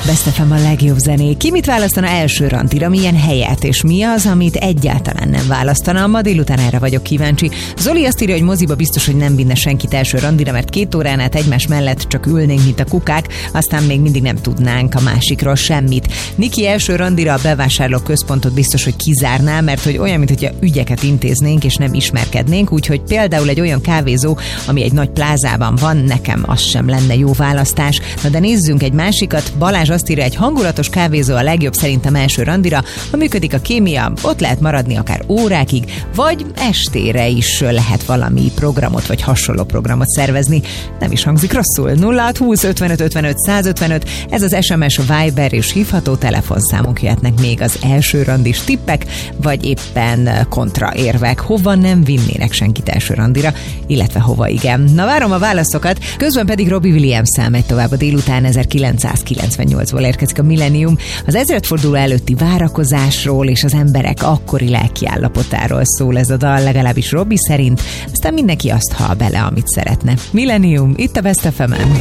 Best FM a legjobb zenék. Ki mit választana első randira, milyen helyet, és mi az, amit egyáltalán nem választana? Ma délután erre vagyok kíváncsi. Zoli azt írja, hogy moziba biztos, hogy nem vinne senkit első randira, mert 2 órán át egymás mellett csak ülnénk, mint a kukák, aztán még mindig nem tudnánk a másikról semmit. Niki első randira a bevásárlóközpontot biztos, hogy kizárná, mert hogy olyan, mintha ügyeket intéznénk, és nem ismerkednénk, úgyhogy például egy olyan kávézó, ami egy nagy plázában van, nekem az sem lenne jó választás. Na de nézzünk egy másikat. Balázs azt írja, egy hangulatos kávézó a legjobb szerintem első randira, ha működik a kémia, ott lehet maradni akár órákig, vagy estére is lehet valami programot, vagy hasonló programot szervezni. Nem is hangzik rosszul. 0620 55 55 155, ez az SMS, Viber és hívható telefonszámunk, jöhetnek még az első randis tippek, vagy éppen kontraérvek. Hova nem vinnének senkit első randira, illetve hova igen. Na várom a válaszokat, közben pedig Robbie Williams-szel megy tovább a délután. 1998-ból érkezik a Millennium. Az ezredforduló előtti várakozásról és az emberek akkori lelkiállapotáról szól ez a dal, legalábbis Robbie szerint, aztán mindenki azt hall bele, amit szeretne. Millennium, itt a Best FM-en.